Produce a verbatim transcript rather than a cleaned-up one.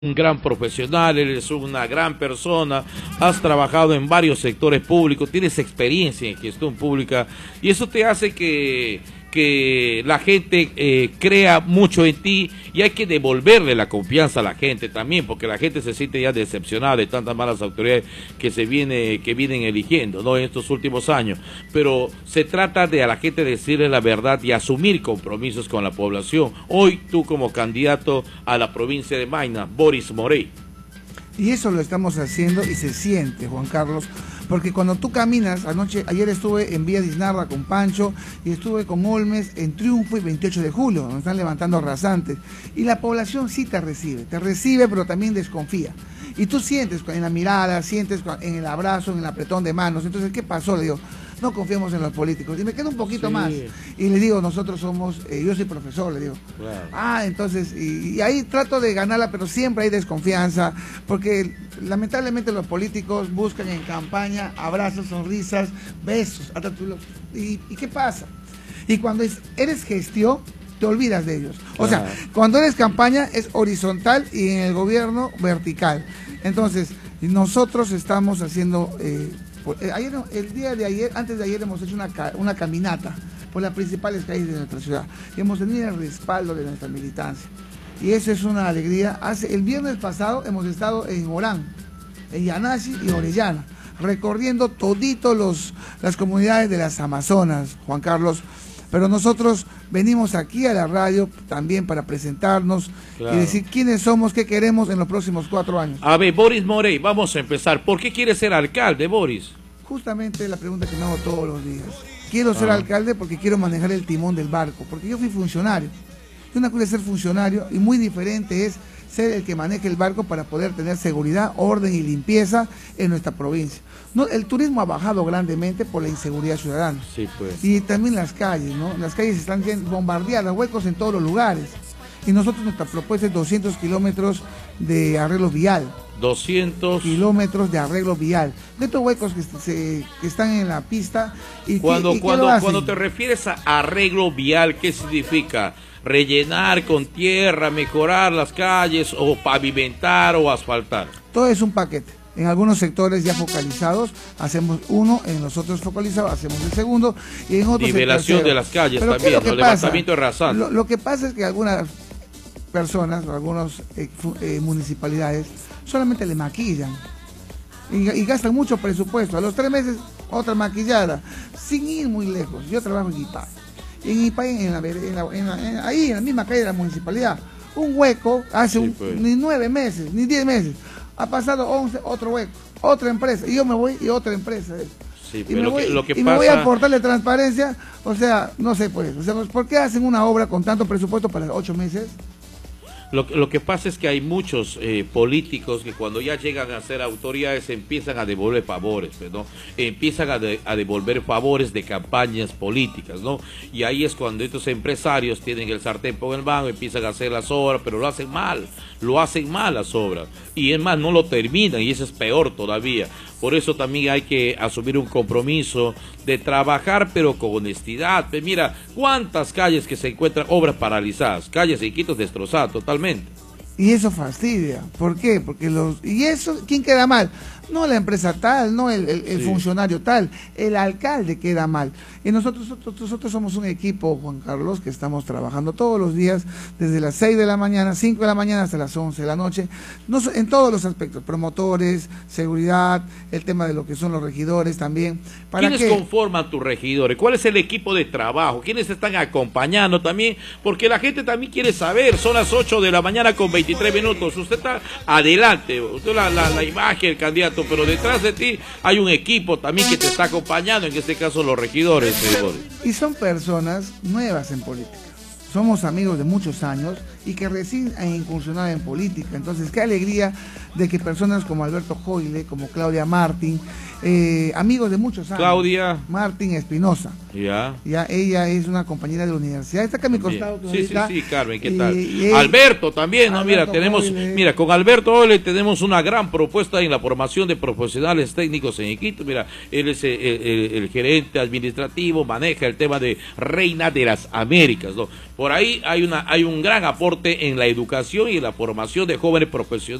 un gran profesional, eres una gran persona, has trabajado en varios sectores públicos, tienes experiencia en gestión pública y eso te hace que, que la gente eh, crea mucho en ti y hay que devolverle la confianza a la gente también, porque la gente se siente ya decepcionada de tantas malas autoridades que se viene, que vienen eligiendo, ¿no?, en estos últimos años. Pero se trata de a la gente decirle la verdad y asumir compromisos con la población. Hoy tú como candidato a la provincia de Maina, Boris Morey. Y eso lo estamos haciendo y se siente, Juan Carlos, porque cuando tú caminas, anoche, ayer estuve en Vía Diznarra con Pancho y estuve con Olmes en Triunfo y veintiocho de julio, donde están levantando rasantes, y la población sí te recibe, te recibe pero también desconfía. Y tú sientes en la mirada, sientes en el abrazo, en el apretón de manos. Entonces, ¿qué pasó? Le digo, no confiemos en los políticos. Y me quedo un poquito sí. más. Y le digo, nosotros somos, eh, yo soy profesor, le digo. Claro. Ah, entonces, y, y ahí trato de ganarla, pero siempre hay desconfianza, porque lamentablemente los políticos buscan en campaña abrazos, sonrisas, besos. ¿Y, y qué pasa? Y cuando es, eres gestión, te olvidas de ellos. O sea, cuando eres campaña es horizontal y en el gobierno vertical. Entonces, nosotros estamos haciendo, eh, ayer, el día de ayer, antes de ayer hemos hecho una, una caminata por las principales calles de nuestra ciudad. Y hemos tenido el respaldo de nuestra militancia. Y eso es una alegría. Hace, el viernes pasado hemos estado en Orán, en Yanashi y Orellana, recorriendo todito los, las comunidades de las Amazonas, Juan Carlos. Pero nosotros venimos aquí a la radio también para presentarnos claro. y decir quiénes somos, qué queremos en los próximos cuatro años. A ver, Boris Morey, vamos a empezar. ¿Por qué quieres ser alcalde, Boris? Justamente la pregunta que me hago todos los días. Quiero ser ah. alcalde porque quiero manejar el timón del barco, porque yo fui funcionario. Y una cosa es ser funcionario y muy diferente es ser el que maneje el barco para poder tener seguridad, orden y limpieza en nuestra provincia. No, el turismo ha bajado grandemente por la inseguridad ciudadana. Sí, pues. Y también las calles, ¿no? Las calles están bombardeadas, huecos en todos los lugares. Y nosotros nuestra propuesta es doscientos kilómetros de arreglo vial. doscientos kilómetros de arreglo vial. De estos huecos que, se, que están en la pista. Y cuando, que, y cuando, cuando te refieres a arreglo vial, ¿qué significa? ¿Rellenar con tierra, mejorar las calles o pavimentar o asfaltar? Todo es un paquete. En algunos sectores ya focalizados hacemos uno, en los otros focalizados hacemos el segundo y en otros nivelación de las calles Pero también, ¿no? Levantamiento de rasante. Lo, lo que pasa es que algunas personas o algunas eh, eh, municipalidades solamente le maquillan y, y gastan mucho presupuesto. A los tres meses otra maquillada, sin ir muy lejos. Yo trabajo en Ipay. Y en Ipay, en la, en la, en la, en, ahí en la misma calle de la municipalidad, un hueco hace sí, un, pues. ni nueve meses, ni diez meses. Ha pasado once, otro hueco, otra empresa, y yo me voy y otra empresa. Sí, y me, lo voy, que, lo que y pasa... me voy a aportarle transparencia, o sea, no sé pues, o sea, ¿por qué hacen una obra con tanto presupuesto para ocho meses? Lo, lo que pasa es que hay muchos eh, políticos que cuando ya llegan a ser autoridades empiezan a devolver favores, ¿no? Empiezan a, de, a devolver favores de campañas políticas, ¿no? Y ahí es cuando estos empresarios tienen el sartén por el mango, empiezan a hacer las obras, pero lo hacen mal, lo hacen mal las obras. Y es más, no lo terminan y eso es peor todavía. Por eso también hay que asumir un compromiso de trabajar, pero con honestidad. Pues mira, cuántas calles que se encuentran obras paralizadas, calles y Iquitos destrozadas totalmente. Y eso fastidia. ¿Por qué? Porque los... ¿Y eso quién queda mal? No la empresa tal, no el, el, el sí. funcionario tal, el alcalde queda mal. Y nosotros, nosotros, nosotros somos un equipo, Juan Carlos, que estamos trabajando todos los días, desde las seis de la mañana, cinco de la mañana hasta las once de la noche, no, en todos los aspectos, promotores, seguridad, el tema de lo que son los regidores también. ¿Para ¿Quiénes que... conforman tus regidores? ¿Cuál es el equipo de trabajo? ¿Quiénes están acompañando también? Porque la gente también quiere saber, son las ocho de la mañana con veintitrés minutos, usted está adelante, usted la, la, la imagen, el candidato, pero detrás de ti hay un equipo también que te está acompañando, en este caso los regidores. Y son personas nuevas en política. Somos amigos de muchos años y que recién han incursionado en política. Entonces, qué alegría de que personas como Alberto Joile, como Claudia Martín, eh, amigos de muchos años. Claudia Martín Espinosa. Ya. Ya, ella es una compañera de la universidad. Está acá a mi costado. Sí, sí, sí, Carmen, ¿qué tal? Y, y, Alberto también, ¿no? Alberto mira, tenemos, Joile. mira, con Alberto Joile tenemos una gran propuesta en la formación de profesionales técnicos en Iquitos. Mira, él es el, el, el gerente administrativo, maneja el tema de Reina de las Américas, ¿no? Por ahí hay una, hay un gran aporte aporte en la educación y en la formación de jóvenes profesionales